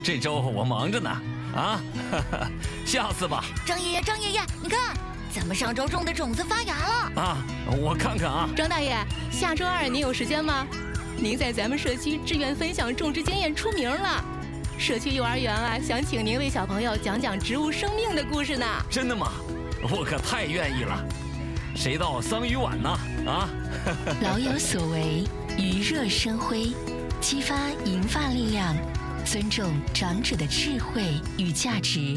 这周我忙着呢，下次吧。 张爷爷，你看，咱们上周种的种子发芽了啊！我看看啊。 张大爷，下周2您有时间吗？您在咱们社区志愿分享种植经验出名了，社区幼儿园想请您为小朋友讲讲植物生命的故事呢。 真的吗？我可太愿意了。谁到桑榆晚呢？ 老有所为，余热生辉，激发银发力量，尊重长者的智慧与价值。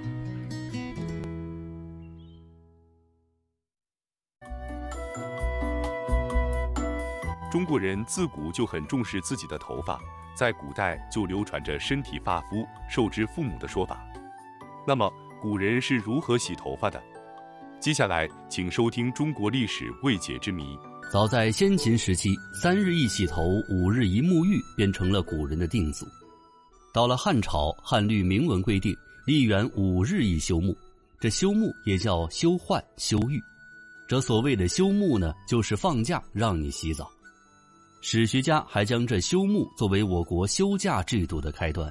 中国人自古就很重视自己的头发，在古代就流传着身体发肤受之父母的说法。那么古人是如何洗头发的？接下来请收听中国历史未解之谜。 早在先秦时期，3日一洗头，5日一沐浴便成了古人的定俗。到了汉朝，汉律明文规定，历元5日一休沐。这休沐也叫休换、休浴。这所谓的休沐呢，就是放假让你洗澡。史学家还将这休沐作为我国休假制度的开端。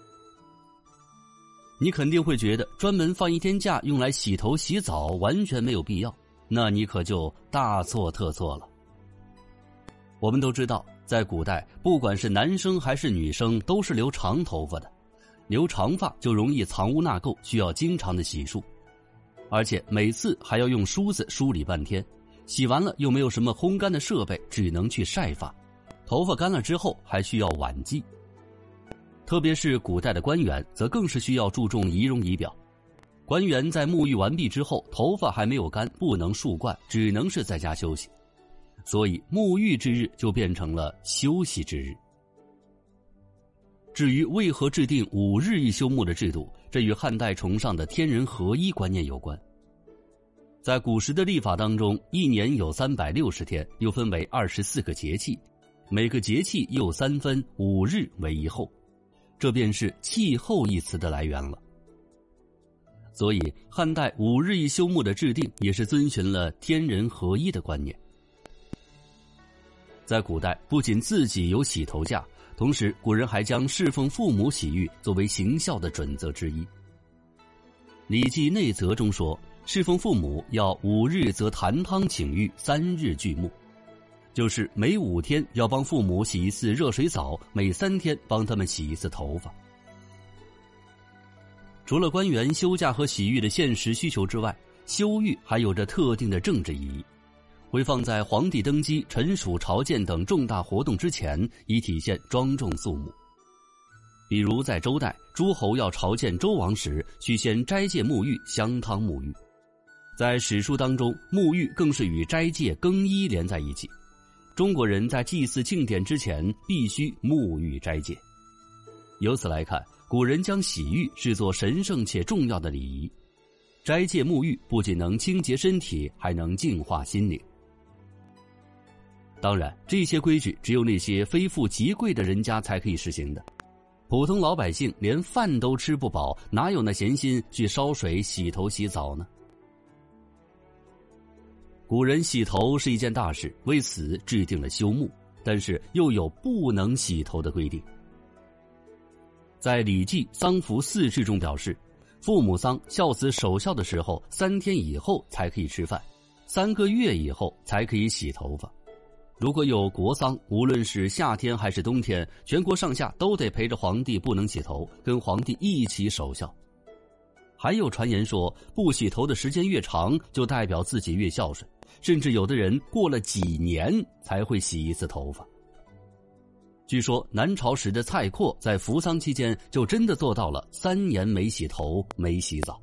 你肯定会觉得专门放1天假用来洗头洗澡完全没有必要，那你可就大错特错了。我们都知道，在古代不管是男生还是女生都是留长头发的，留长发就容易藏污纳垢，需要经常的洗漱，而且每次还要用梳子梳理半天，洗完了又没有什么烘干的设备，只能去晒发，头发干了之后还需要挽髻。特别是古代的官员则更是需要注重仪容仪表，官员在沐浴完毕之后，头发还没有干，不能束冠，只能是在家休息，所以沐浴之日就变成了休息之日。至于为何制定5日一休沐的制度，这与汉代崇尚的天人合一观念有关。在古时的历法当中，一年有360天，又分为24个节气，每个节气又3分5日为一候，这便是气候一词的来源了。所以汉代5日一休沐的制定也是遵循了天人合一的观念。在古代不仅自己有洗头假，同时古人还将侍奉父母洗浴作为行孝的准则之一。礼记内则中说，侍奉父母要5日则坛汤请浴，3日具沐，就是每5天要帮父母洗一次热水澡，每3天帮他们洗一次头发。除了官员休假和洗浴的现实需求之外，休浴还有着特定的政治意义，会放在皇帝登基、臣属朝见等重大活动之前，以体现庄重肃穆。比如在周代，诸侯要朝见周王时，需先斋戒沐浴、香汤沐浴。在史书当中，沐浴更是与斋戒、更衣连在一起。中国人在祭祀庆典之前必须沐浴斋戒。由此来看，古人将洗浴视作神圣且重要的礼仪。斋戒沐浴不仅能清洁身体，还能净化心灵。当然，这些规矩只有那些非富即贵的人家才可以实行的，普通老百姓连饭都吃不饱，哪有那闲心去烧水洗头洗澡呢？古人洗头是一件大事，为此制定了休沐，但是又有不能洗头的规定。在《礼记·丧服4制》中表示，父母丧、孝子守孝的时候，3天以后才可以吃饭，3个月以后才可以洗头发。如果有国丧，无论是夏天还是冬天，全国上下都得陪着皇帝不能洗头，跟皇帝一起守孝。还有传言说，不洗头的时间越长，就代表自己越孝顺，甚至有的人过了几年才会洗一次头发。据说南朝时的蔡括在扶丧期间就真的做到了3年没洗头、没洗澡。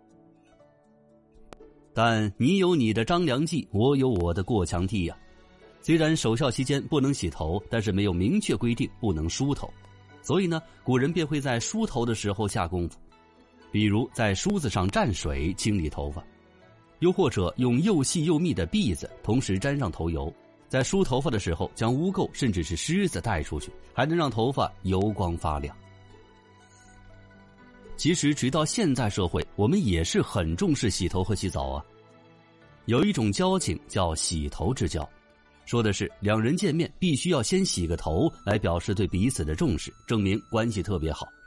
但你有你的张良计，我有我的过墙梯呀。虽然守孝期间不能洗头，但是没有明确规定不能梳头，所以呢，古人便会在梳头的时候下功夫，比如在梳子上蘸水清理头发，又或者用又细又密的篦子同时沾上头油，在梳头发的时候将污垢甚至是虱子带出去，还能让头发油光发亮。其实直到现在社会，我们也是很重视洗头和洗澡啊。有一种交情叫洗头之交，说的是两人见面必须要先洗个头，来表示对彼此的重视，证明关系特别好。